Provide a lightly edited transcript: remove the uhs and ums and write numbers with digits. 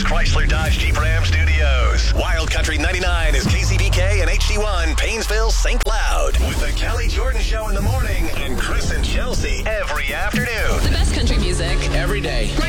Chrysler Dodge Jeep Ram Studios. Wild Country 99 is KCBK and HD1 Painesville, St. Cloud. With the Kelly Jordan Show in the morning and Chris and Chelsea every afternoon. The best country music every day.